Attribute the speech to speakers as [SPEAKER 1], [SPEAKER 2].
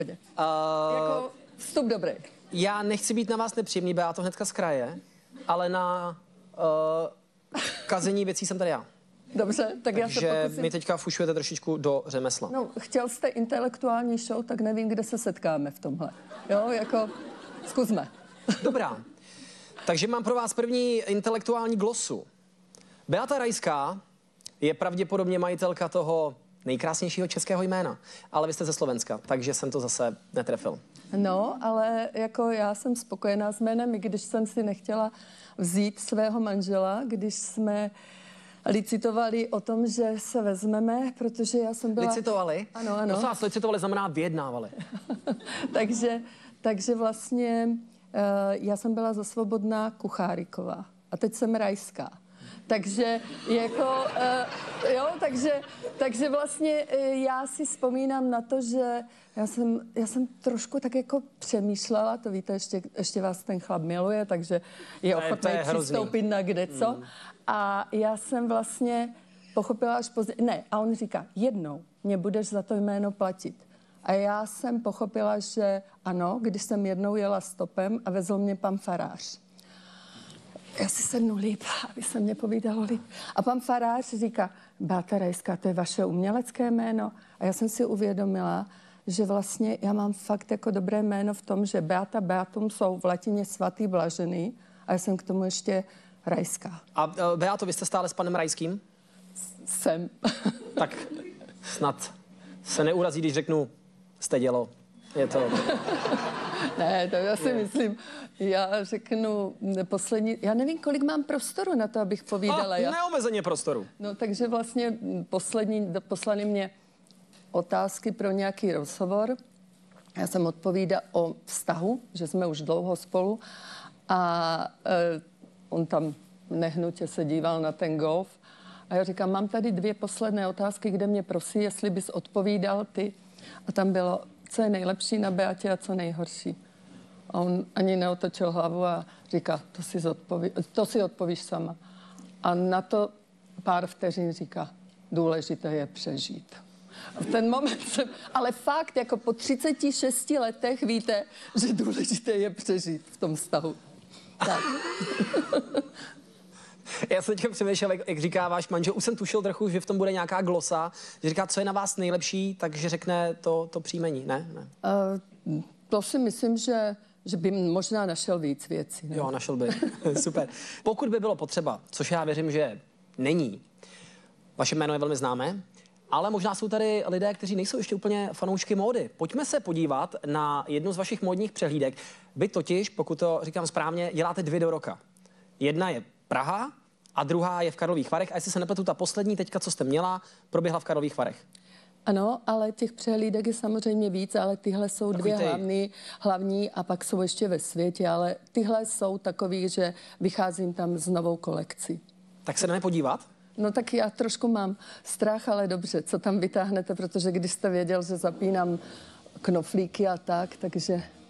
[SPEAKER 1] Jako vstup dobrý.
[SPEAKER 2] Já nechci být na vás nepříjemný, Beato, hnedka z kraje, ale na kazení věcí jsem tady já.
[SPEAKER 1] Dobře, tak já se
[SPEAKER 2] Takže
[SPEAKER 1] pokusím.
[SPEAKER 2] mi teďka fušujete trošičku do řemesla.
[SPEAKER 1] No, chtěl jste intelektuální show, tak nevím, kde se setkáme v tomhle. Jo, jako zkusme.
[SPEAKER 2] Dobrá. Takže mám pro vás první intelektuální glosu. Beata Rajská je pravděpodobně majitelka toho nejkrásnějšího českého jména. Ale vy jste ze Slovenska, takže jsem to zase netrefil.
[SPEAKER 1] No, ale jako já jsem spokojená s jménem, i když jsem si nechtěla vzít svého manžela, když jsme licitovali o tom, že se vezmeme, protože já jsem byla...
[SPEAKER 2] Licitovali?
[SPEAKER 1] Ano, ano.
[SPEAKER 2] To vás licitovali znamená vyjednávali.
[SPEAKER 1] takže vlastně já jsem byla za Svobodná Kucháriková a teď jsem Rajská. Takže jako, jo, takže vlastně já si vzpomínám na to, že já jsem trošku tak jako přemýšlela, to víte, ještě vás ten chlap miluje, takže je ochotný přistoupit na kdeco. A já jsem vlastně pochopila až později, ne, a on říká, jednou mě budeš za to jméno platit. A já jsem pochopila, že ano, když jsem jednou jela stopem a vezl mě pan farář. Já si sednu líp, aby se mě povídalo líp. A pan farář říká, Beata Rajská, to je vaše umělecké jméno. A já jsem si uvědomila, že vlastně já mám fakt jako dobré jméno v tom, že Beata, Beatum jsou v latině svatý, blažený. A já jsem k tomu ještě Rajská.
[SPEAKER 2] A Beato, vy jste stále s panem Rajským?
[SPEAKER 1] Jsem.
[SPEAKER 2] Tak snad se neurazí, když řeknu, jste dělo. Je to...
[SPEAKER 1] Ne, to já si myslím. Já řeknu poslední... Já nevím, kolik mám prostoru na to, abych povídala.
[SPEAKER 2] Neomezeně prostoru.
[SPEAKER 1] No, takže vlastně poslali mě otázky pro nějaký rozhovor. Já jsem odpovídala o vztahu, že jsme už dlouho spolu. A on tam nehnutě se díval na ten golf. A já říkám, mám tady 2 posledné otázky, kde mě prosí, jestli bys odpovídal ty. A tam bylo, co je nejlepší na Beatě a co nejhorší. A on ani neotočil hlavu a říká, to si odpovíš sama. A na to pár vteřin říká, důležité je přežít. A v ten moment jsem, ale fakt, jako po 36 letech víte, že důležité je přežít v tom vztahu. Tak.
[SPEAKER 2] Já jsem teďka přemýšlel, jak říká váš manžel, už jsem tušil trochu, že v tom bude nějaká glosa, že říká, co je na vás nejlepší, takže řekne to příjmení, ne?
[SPEAKER 1] To si myslím, že by možná našel víc věcí. Ne?
[SPEAKER 2] Jo, našel by. Super. Pokud by bylo potřeba, což já věřím, že není, vaše jméno je velmi známé, ale možná jsou tady lidé, kteří nejsou ještě úplně fanoušky módy. Pojďme se podívat na jednu z vašich módních přehlídek. Vy totiž, pokud to říkám správně, děláte 2 do roka. Jedna je Praha a druhá je v Karlových Varech. A jestli se nepletu, ta poslední teďka, co jste měla, proběhla v Karlových Varech.
[SPEAKER 1] Ano, ale těch přehlídek je samozřejmě víc, ale tyhle jsou 2 hlavní a pak jsou ještě ve světě, ale tyhle jsou takový, že vycházím tam s novou kolekcí.
[SPEAKER 2] Tak se jdeme podívat?
[SPEAKER 1] No tak já trošku mám strach, ale dobře, co tam vytáhnete, protože když jste věděl, že zapínám knoflíky a tak, takže...